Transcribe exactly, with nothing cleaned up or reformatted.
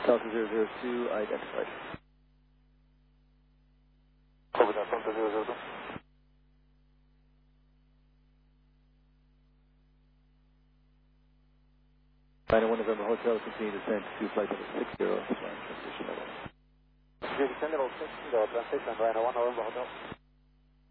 Delta zero zero two, I X flight. Copy that, Delta zero zero two. nine one November Hotel, continue to descend to flight level six zero, transition level. Descend level six zero, transition, nine one November Hotel.